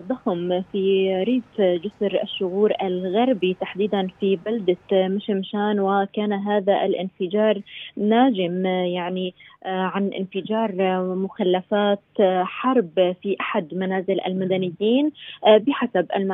ضخم في ريف جسر الشغور الغربي تحديدا في بلدة مشمشان، وكان هذا الانفجار ناجم يعني عن انفجار مخلفات حرب في أحد منازل المدنيين بحسب